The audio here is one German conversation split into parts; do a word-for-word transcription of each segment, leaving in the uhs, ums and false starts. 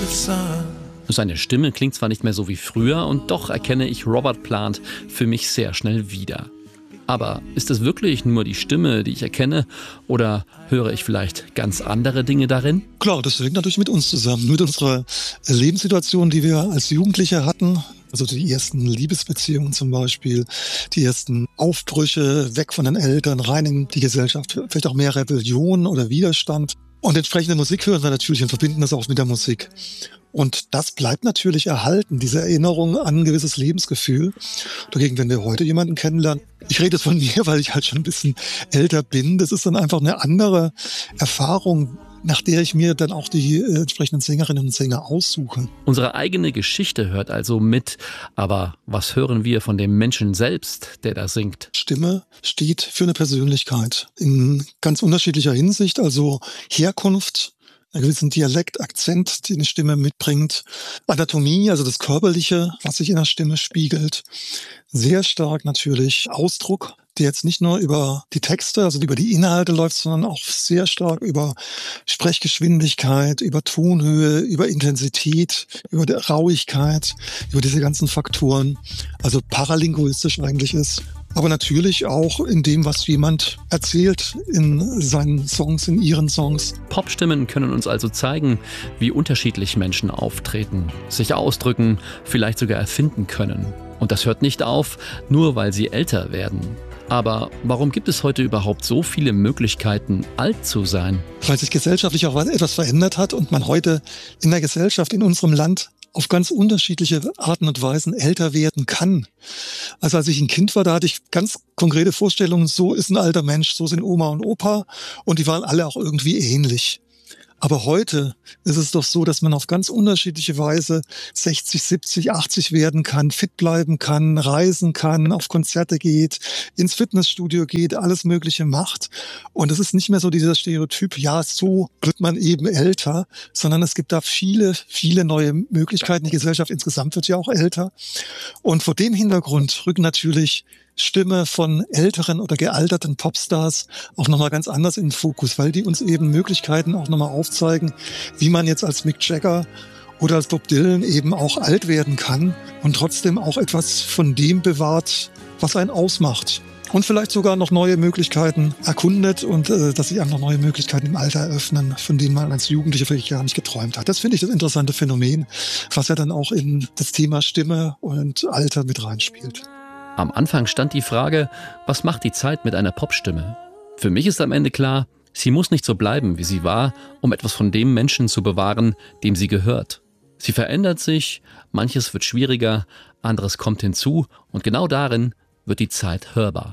Seine Stimme klingt zwar nicht mehr so wie früher und doch erkenne ich Robert Plant für mich sehr schnell wieder. Aber ist es wirklich nur die Stimme, die ich erkenne, oder höre ich vielleicht ganz andere Dinge darin? Klar, das hängt natürlich mit uns zusammen. Mit unserer Lebenssituation, die wir als Jugendliche hatten, also die ersten Liebesbeziehungen zum Beispiel, die ersten Aufbrüche weg von den Eltern, rein in die Gesellschaft, vielleicht auch mehr Rebellion oder Widerstand. Und entsprechende Musik hören wir natürlich und verbinden das auch mit der Musik. Und das bleibt natürlich erhalten, diese Erinnerung an ein gewisses Lebensgefühl. Dagegen, wenn wir heute jemanden kennenlernen, ich rede jetzt von mir, weil ich halt schon ein bisschen älter bin, das ist dann einfach eine andere Erfahrung, nach der ich mir dann auch die äh, entsprechenden Sängerinnen und Sänger aussuche. Unsere eigene Geschichte hört also mit, aber was hören wir von dem Menschen selbst, der da singt? Stimme steht für eine Persönlichkeit in ganz unterschiedlicher Hinsicht, also Herkunft, einen gewissen Dialekt, Akzent, den eine Stimme mitbringt, Anatomie, also das Körperliche, was sich in der Stimme spiegelt, sehr stark natürlich Ausdruck, der jetzt nicht nur über die Texte, also über die Inhalte läuft, sondern auch sehr stark über Sprechgeschwindigkeit, über Tonhöhe, über Intensität, über die Rauigkeit, über diese ganzen Faktoren, also paralinguistisch eigentlich ist. Aber natürlich auch in dem, was jemand erzählt in seinen Songs, in ihren Songs. Popstimmen können uns also zeigen, wie unterschiedlich Menschen auftreten, sich ausdrücken, vielleicht sogar erfinden können. Und das hört nicht auf, nur weil sie älter werden. Aber warum gibt es heute überhaupt so viele Möglichkeiten, alt zu sein? Weil sich gesellschaftlich auch etwas verändert hat und man heute in der Gesellschaft, in unserem Land, auf ganz unterschiedliche Arten und Weisen älter werden kann. Also als ich ein Kind war, da hatte ich ganz konkrete Vorstellungen, so ist ein alter Mensch, so sind Oma und Opa und die waren alle auch irgendwie ähnlich. Aber heute ist es doch so, dass man auf ganz unterschiedliche Weise sechzig, siebzig, achtzig werden kann, fit bleiben kann, reisen kann, auf Konzerte geht, ins Fitnessstudio geht, alles Mögliche macht. Und es ist nicht mehr so dieser Stereotyp, ja, so wird man eben älter, sondern es gibt da viele, viele neue Möglichkeiten. Die Gesellschaft insgesamt wird ja auch älter. Und vor dem Hintergrund rücken natürlich Stimme von älteren oder gealterten Popstars auch nochmal ganz anders in den Fokus, weil die uns eben Möglichkeiten auch nochmal aufzeigen, wie man jetzt als Mick Jagger oder als Bob Dylan eben auch alt werden kann und trotzdem auch etwas von dem bewahrt, was einen ausmacht. Und vielleicht sogar noch neue Möglichkeiten erkundet und äh, dass sich einfach neue Möglichkeiten im Alter eröffnen, von denen man als Jugendlicher vielleicht gar nicht geträumt hat. Das finde ich das interessante Phänomen, was ja dann auch in das Thema Stimme und Alter mit reinspielt. Am Anfang stand die Frage, was macht die Zeit mit einer Popstimme? Für mich ist am Ende klar, sie muss nicht so bleiben, wie sie war, um etwas von dem Menschen zu bewahren, dem sie gehört. Sie verändert sich, manches wird schwieriger, anderes kommt hinzu und genau darin wird die Zeit hörbar.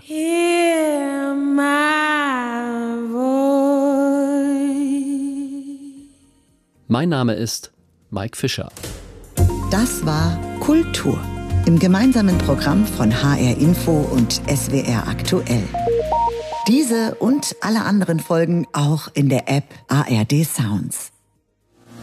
Hear my voice. Mein Name ist Mike Fischer. Das war Kultur im gemeinsamen Programm von H R Info und S W R Aktuell. Diese und alle anderen Folgen auch in der App A R D Sounds.